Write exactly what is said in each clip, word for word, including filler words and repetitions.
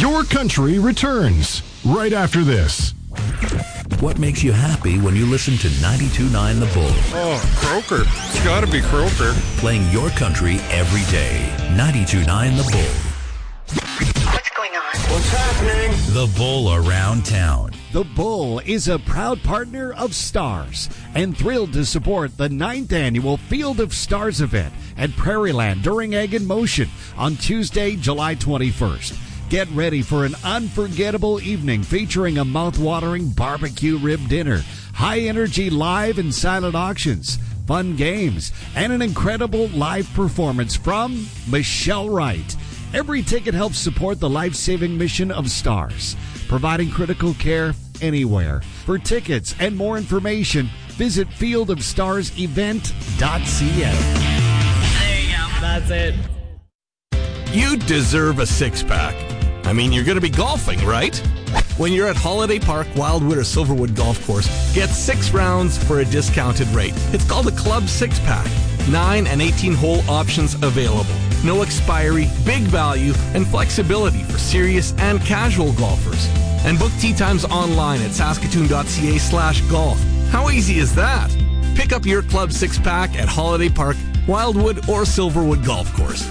Your Country returns right after this. What makes you happy when you listen to ninety-two point nine The Bull? Oh, Croker. It's got to be Croker. Playing your country every day. ninety-two point nine The Bull. What's going on? What's happening? The Bull around town. The Bull is a proud partner of Stars and thrilled to support the ninth annual Field of Stars event at Prairieland during Egg in Motion on Tuesday, July twenty-first. Get ready for an unforgettable evening featuring a mouth-watering barbecue rib dinner, high-energy live and silent auctions, fun games, and an incredible live performance from Michelle Wright. Every ticket helps support the life-saving mission of Stars, providing critical care anywhere. For tickets and more information, visit field of stars event dot c a. There you go. That's it. You deserve a six-pack. I mean, you're going to be golfing, right? When you're at Holiday Park, Wildwood, or Silverwood Golf Course, get six rounds for a discounted rate. It's called a Club Six-Pack. Nine and eighteen-hole options available. No expiry, big value, and flexibility for serious and casual golfers. And book tee times online at saskatoon.ca slash golf. How easy is that? Pick up your Club Six-Pack at Holiday Park, Wildwood, or Silverwood Golf Course.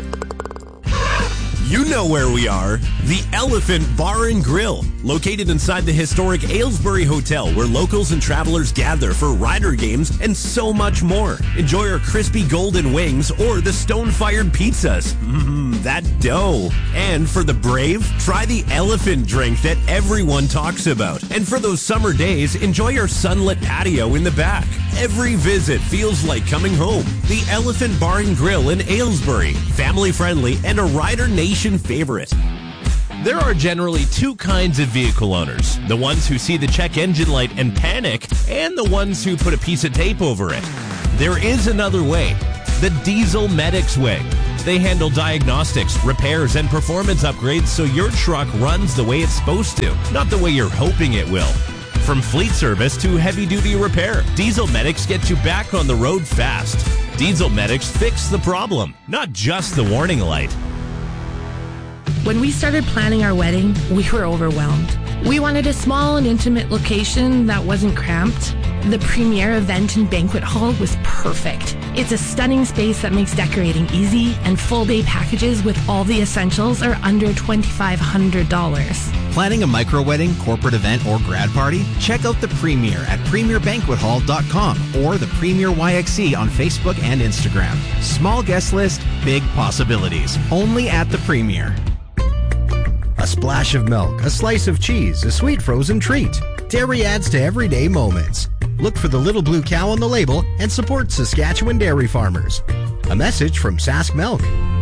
You know where we are. The Elephant Bar and Grill, located inside the historic Aylesbury Hotel, where locals and travelers gather for rider games and so much more. Enjoy our crispy golden wings or the stone-fired pizzas. Mmm, that dough. And for the brave, try the elephant drink that everyone talks about. And for those summer days, enjoy our sunlit patio in the back. Every visit feels like coming home. The Elephant Bar and Grill in Aylesbury. Family-friendly and a Rider Nation favorite. There are generally two kinds of vehicle owners. The ones who see the check engine light and panic, and the ones who put a piece of tape over it. There is another way. The Diesel Medics way. They handle diagnostics, repairs, and performance upgrades so your truck runs the way it's supposed to, not the way you're hoping it will. From fleet service to heavy-duty repair, Diesel Medics get you back on the road fast. Diesel Medics fix the problem, not just the warning light. When we started planning our wedding, we were overwhelmed. We wanted a small and intimate location that wasn't cramped. The Premier Event and Banquet Hall was perfect. It's a stunning space that makes decorating easy, and full-day packages with all the essentials are under twenty-five hundred dollars. Planning a micro-wedding, corporate event, or grad party? Check out the Premier at premier banquet hall dot com or the Premier Y X C on Facebook and Instagram. Small guest list, big possibilities. Only at the Premier. A splash of milk, a slice of cheese, a sweet frozen treat. Dairy adds to everyday moments. Look for the little blue cow on the label and support Saskatchewan dairy farmers. A message from Sask Milk.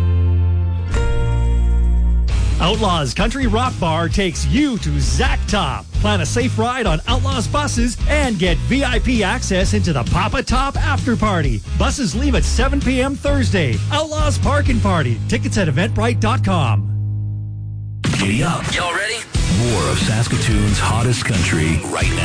Outlaws Country Rock Bar takes you to Zacktop. Plan a safe ride on Outlaws buses and get V I P access into the Papa Top After Party. Buses leave at seven p.m. Thursday. Outlaws Parking Party. Tickets at eventbrite dot com. Giddy up. Y'all ready? More of Saskatoon's hottest country right now.